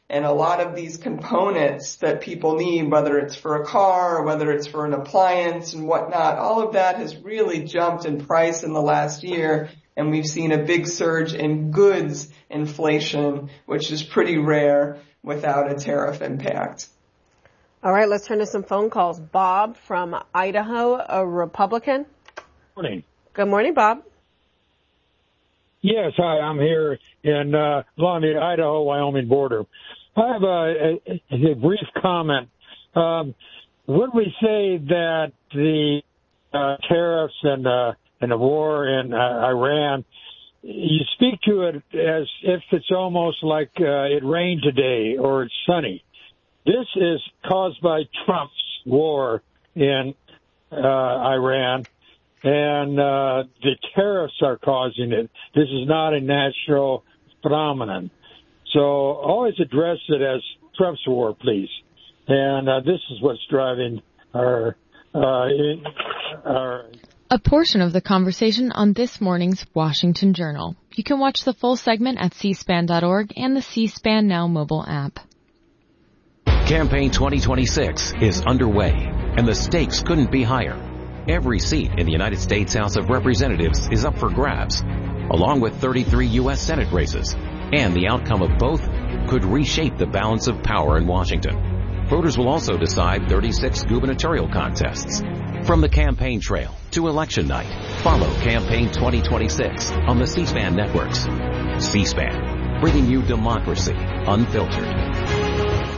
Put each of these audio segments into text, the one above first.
And a lot of these components that people need, whether it's for a car or whether it's for an appliance and whatnot, all of that has really jumped in price in the last year. And we've seen a big surge in goods inflation, which is pretty rare without a tariff impact. All right, let's turn to some phone calls. Bob from Idaho, a Republican. Morning. Good morning, Bob. Yes, hi, I'm here in along the Idaho-Wyoming border. I have a brief comment. Would we say that the tariffs and the war in Iran, you speak to it as if it's almost like it rained today or it's sunny. This is caused by Trump's war in Iran, and the tariffs are causing it. This is not a natural phenomenon. So always address it as Trump's war, please. And this is what's driving our A portion of the conversation on this morning's Washington Journal. You can watch the full segment at cspan.org and the C-SPAN Now mobile app. Campaign 2026 is underway, and the stakes couldn't be higher. Every seat in the United States House of Representatives is up for grabs, along with 33 U.S. Senate races, and the outcome of both could reshape the balance of power in Washington. Voters will also decide 36 gubernatorial contests. From the campaign trail to election night, follow Campaign 2026 on the C-SPAN networks. C-SPAN, bringing you democracy unfiltered.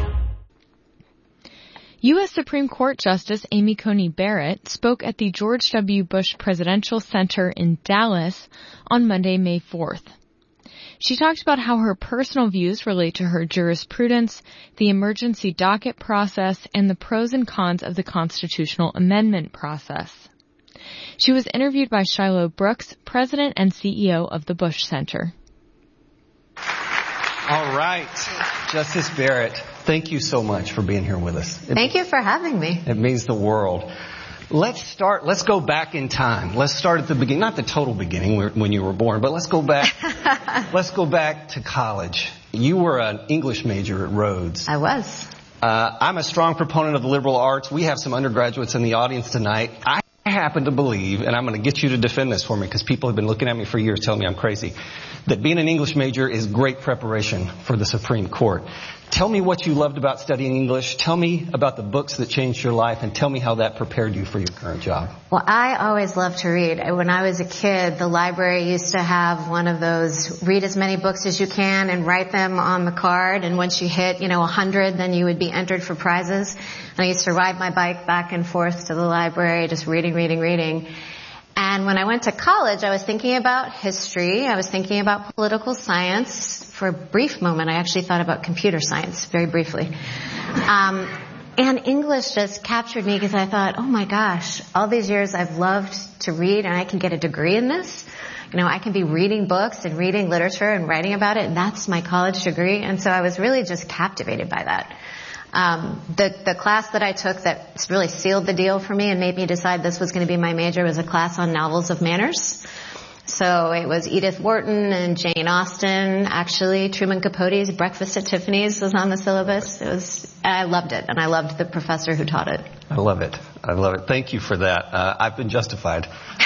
U.S. Supreme Court Justice Amy Coney Barrett spoke at the George W. Bush Presidential Center in Dallas on Monday, May 4th. She talked about how her personal views relate to her jurisprudence, the emergency docket process, and the pros and cons of the constitutional amendment process. She was interviewed by Shiloh Brooks, president and CEO of the Bush Center. All right, Justice Barrett, thank you so much for being here with us. Thank you for having me. It means the world. Let's go back in time. Let's start at the beginning, not the total beginning when you were born, but let's go back. Let's go back to college. You were an English major at Rhodes. I was. I'm a strong proponent of the liberal arts. We have some undergraduates in the audience tonight. I happen to believe, and I'm going to get you to defend this for me because people have been looking at me for years telling me I'm crazy, that being an English major is great preparation for the Supreme Court. Tell me what you loved about studying English. Tell me about the books that changed your life, and tell me how that prepared you for your current job. Well, I always loved to read. When I was a kid, the library used to have one of those read as many books as you can and write them on the card. And once you hit, 100, then you would be entered for prizes. And I used to ride my bike back and forth to the library, just reading. And when I went to college, I was thinking about history. I was thinking about political science. For a brief moment, I actually thought about computer science, very briefly. And English just captured me because I thought, oh my gosh, all these years I've loved to read and I can get a degree in this. I can be reading books and reading literature and writing about it, and that's my college degree. And so I was really just captivated by that. The class that I took that really sealed the deal for me and made me decide this was going to be my major was a class on novels of manners. So it was Edith Wharton and Jane Austen. Actually, Truman Capote's Breakfast at Tiffany's was on the syllabus. I loved it, and I loved the professor who taught it. I love it. Thank you for that. I've been justified.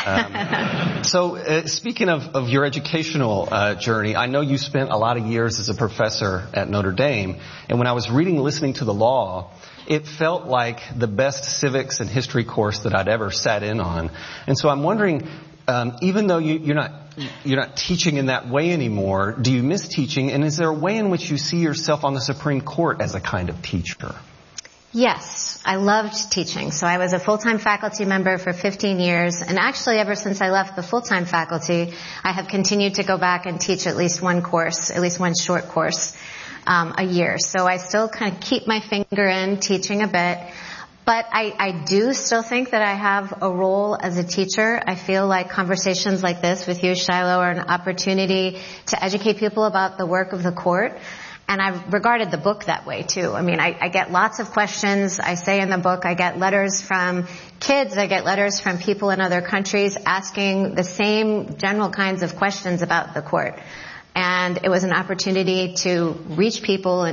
So speaking of your educational journey, I know you spent a lot of years as a professor at Notre Dame. And when I was listening to the law, it felt like the best civics and history course that I'd ever sat in on. And so I'm wondering, even though you're not teaching in that way anymore, do you miss teaching? And is there a way in which you see yourself on the Supreme Court as a kind of teacher? Yes, I loved teaching. So I was a full-time faculty member for 15 years. And actually, ever since I left the full-time faculty, I have continued to go back and teach at least one short course a year. So I still kind of keep my finger in teaching a bit. But I do still think that I have a role as a teacher. I feel like conversations like this with you, Shiloh, are an opportunity to educate people about the work of the court. And I've regarded the book that way, too. I mean, I get lots of questions. I say in the book, I get letters from kids. I get letters from people in other countries asking the same general kinds of questions about the court. And it was an opportunity to reach people and